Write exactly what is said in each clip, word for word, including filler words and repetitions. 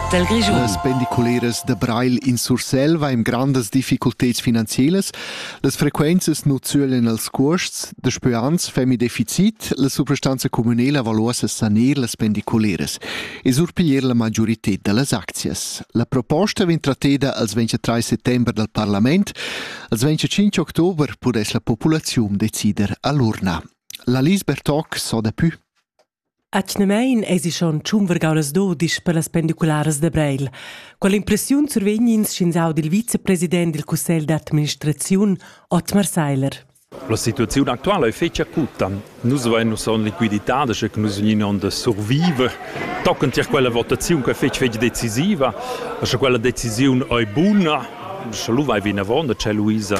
del Grigiun. Las pendiculeras de Braille in Surselva im grandes difficultats finanzielas, las frequenzas nu zuelen als costs, de spöans femi deficit, la substanza comunela valosa sanir las pendiculeras e surpiglier la maggiorità de las aczias. La proposta vin tratteda als ventitré settember del Parlament, als venticinque october pudes la populazione decider all'urna. La Lisbeth Talk so da più. Acnemein esi schon tschum vergaulas dodisch per las pendicularas de Breil. Quell'impressiun survegnins schinsau del vicepresident del Cussel d'Administraziun, Ottmar Seiler. La situazione attuale è fece acuta. Noi abbiamo son liquidità, che noi non da survivere. Toccano a quella votazione che fece fece decisiva, se quella decisione è buona, se lui va in avanti, c'è Luisa,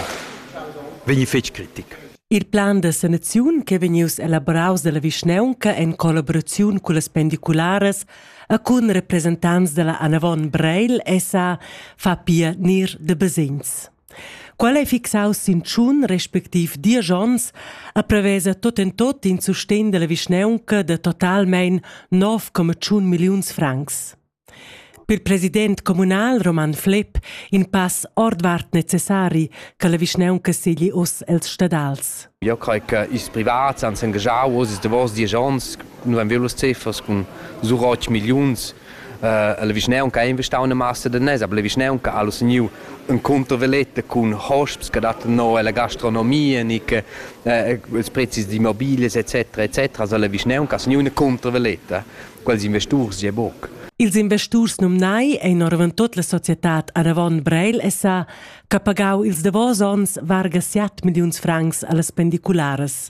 viene fece critica. Il plan de sanaziun che venius elaboraus de la Vischnaunca in collaborazione con le pendiculares e con rappresentanti della Anavon Breil essa fa pia nir de besins. Qual è fixaus in tschun, respektiv dies ans, a prevesa tot en tot in sustain de la Vischnaunca de totalmein nove komma cinque milions francs. Per president comunal Roman Flepp in pass ordvart necessari che la Vischnaunca segli os els stadals. Io credo che i privati hanno engagiato os de vos dies ans, nu han velos cifras con su otto milions. Uh, la Vischnaunca ha investito una massa de nes, aber la Vischnaunca ha lo segnu un controveletta con hosps che dato no alla gastronomia, ni che uh, i prezzi di immobilie, eccetera, eccetera. Also la Vischnaunca ha segnu una controveletta, quels investitors je boc. Ils investors numnai e norventot la societat Anavon Breil essa che pagau ils davos ons varga siat milions francs allas pendiculares.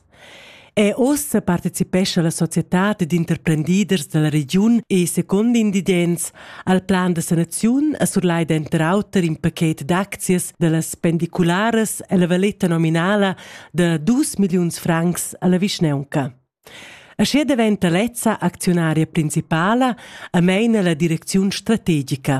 E ossa partecipesce la societat ed interprendiders della region e secondo indigents al plan de sanaziun a surlai d'enter auter in paquet d'aczies dellas pendiculares e la valeta nominala de due milions francs alla Vischnaunca. Ascia diventa lezza azionaria principala a meina la direzione strategica.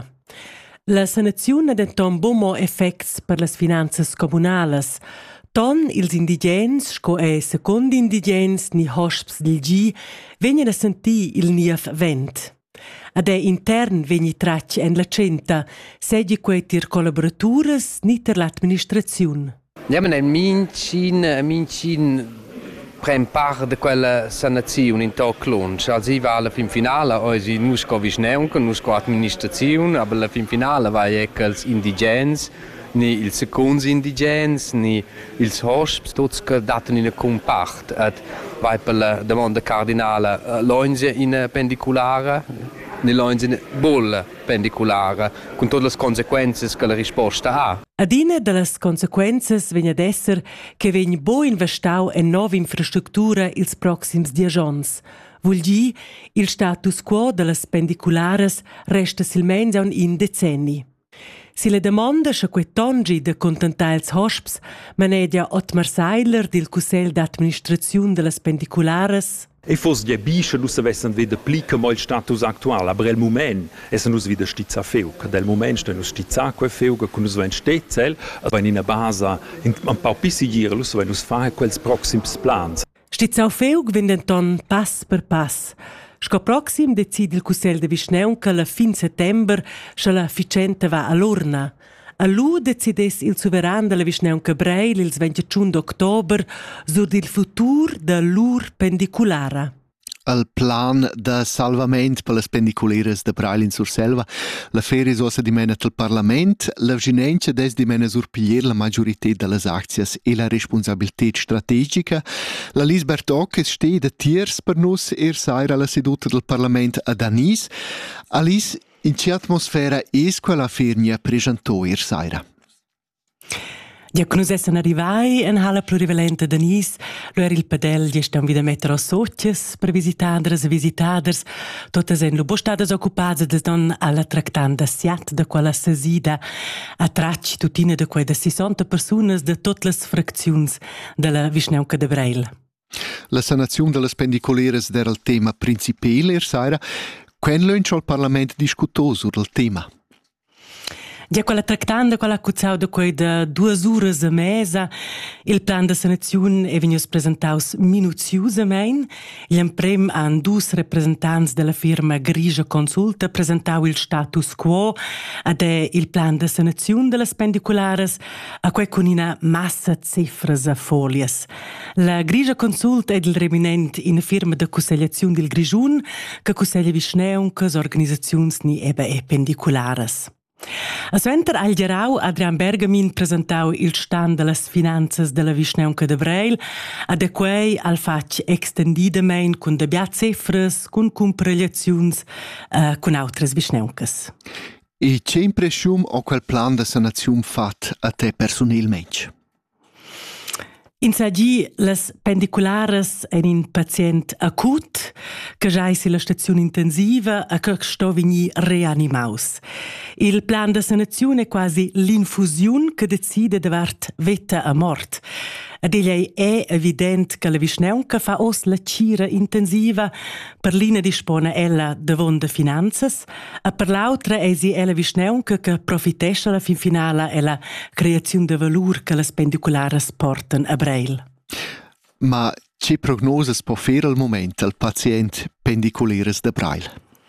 La sanazione ha denton bumo effects per las finanzas comunales. Ton ils indigens, sco e secondi indigens ni hosps del G, vengono a sentì il nief vent. Ad e intern vegni tracci en la centa, seggi quei tir collaboratures ni ter l'administrazione. Ja, ma nel mincin, mincin prende parte di quella sanazione in Toclon. Also ich war alla fin finale, also non sco Vischnaunca, non sco amministrazione, aber alla fin finale war ich als indigens, ni il secondo indigens, ni ils hosps, tutti che datano in compact. Et vai per la domanda cardinale, loinze in pendiculare, ni loinze in bolla pendiculare, con tutte le conseguenze che la risposta ha. Adina delle conseguenze viene ad essere che viene bo investau in nuove infrastrutture ils proxims dies ans. Vuol dire, il status quo delle pendiculares resta silmens un in decenni. Si le domanda se quei tongi de contentare ils hosps, manedia Ottmar Seiler del Cussel d'Administrazione delle pendiculares. E fosse gli bisce, non avessero wieder plica mal il status attuale, aber il moment è nus wieder stizza feuca. Del moment sta nus stizza quel feuca, con nus ven stezzel, aber in una base, in un po' pisigire, nus ven nus fare quels proxims plans. Stizza feuca vendenton pass per pass. Sco proxim decide il Cussel de Vischnaunca la fin settember, se la ficenta va all'urna. A lu decides il soveran della Vischnaunca Breil il venticinque october sur il futur de lur pendiculara. Il plan de salvament per le pendiculeres de Breil in Surselva, la ferie ossa di mena del Parlament, la viginencia des di mena surpiglier la maggiorità delle aczies e la responsabilità strategica. La Lisbeth Talk steht de tiers per nus er saira la seduta del Parlament a Danis. Alice, in che atmosfera es quella fernia presentò er saira? Ja, con us essen arrivai in hala plurivalente Danis, lo era il padel, gli stan vida mettere a socias per visitaders e visitaders, totes en lo bostadas occupades des don alla tractanda siat de quella sesida, a tracci tutine de quei de sessanta personas de tot les fracziuns de la Vischnaunca de Breil. La sanazione delle pendiculeres era il tema principale er saira. Quen lunch al Parlament discutò sur il tema? Già quella tractanda, quella cuzzau da quei da due ore a mesa, il plan de sanazione è venuto presentato minuziosamente. Gli prem han dus rappresentanti della firma Grigia Consulta presentau il status quo ed è il plan de sanazione delle spendiculares a quei con una massa cifras a folias. La Grigia Consulta è il reminent in firma de consigliazione del Grigiun che consiglia visneun che organizzazioni ni ebe e pendiculares. A suenter al Gerau, Adrian Bergamin presentau il stand delle finanze della Vischnaunca de Breil, ad e quei al fac extendidamein cun de bia cifras, cun compregliaziuns, uh, cun autres Vischnauncas. E che impressium o quel plan de sanazione fat a te personalmente? In Sagi, las pendiculares en in pacient acut, che già è la stazione intensiva e che sto vini reanimaus. Il plan de sanazione è quasi l'infusione che decide de vart vita a mort. Ed egli è evident che la Vischnaunca fa os la cira intensiva per l'ina dispone ella davon de finanzas e per l'altra è si ella Vischnaunca che profitesce alla fin finale e la creazione de valur che le pendiculares porten a Breil. Ma che prognoses può fare al momento al pacient pendiculares de Breil?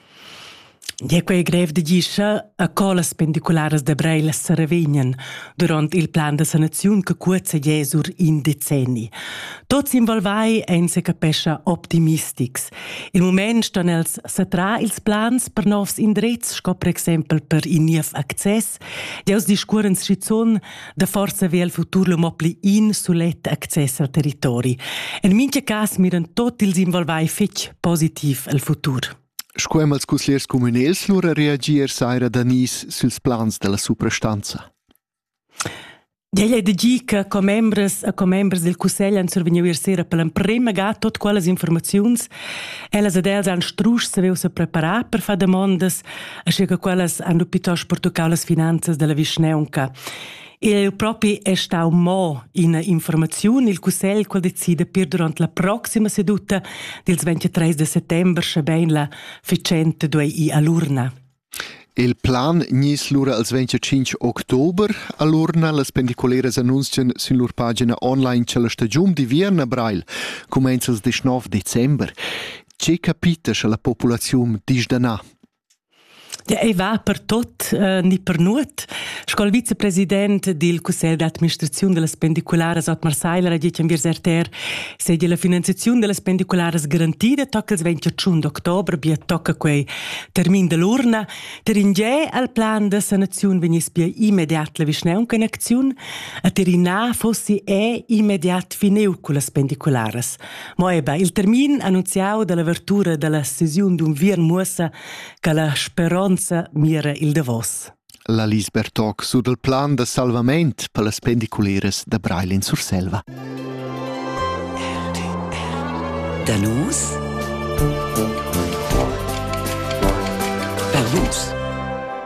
Ja, quei grev de giscia a colas pendiculares de Breil se revegnan durant il plan de sanazione che cuoza jesur in decenni. Tots involvai en se capescha optimistics. Il moment ston els satra ils plans per novs indrets, sco per exempel per in niev access, jaus discurrens schizon de forza ve al futur lo mopli in sulet access al territori. En minche cas miran tot ils involvai fetch positiv al futur. Scuem als consigliers comunels lura reagir saira danis suls plans della suprastanza? Egli è de gi che com membres e com membres del Cussegl han survegniu ier sera per l'empremagar tot quelles informaziuns. Ellas ed els han strusch se veu se preparar per fa demandas, asce che quelles han piuttosto portocau las finanzas della Vischnaunca. E proprio è stato mo in informazione il Cussegl qual decide per durante la prossima seduta del ventitré de settembre se ben la fecente due i all'urna. Il plan nis lura als venticinque ottober all'urna las pendiculeres annuncian sin lur pagina online che la stagione di Vierna Breil comenza il diciannove dicembre. Che capita che la popolazione disdana? Ja, e va per tot, uh, ni per nuot. Scol vicepresident del Consiglio d'Administrazione delle Pendiculares Ottmar Seiler ha detto in Virserter se la finanziazione delle Pendiculares garantita tocca il venticinque d'ottobre, bia tocca quei termin dell'urna. Teringe al plan de sanazione venis bia immediat la Vischnaunca in azione e terina fossi è immediat fineu con le Pendiculares. Ma eba, il termin annunziau dell'apertura della sessione d'un vier muossa che la speranza mira il davos. La Lisbeth Talk su del plan de salvament per las pendiculeres de Breil in Surselva. Danus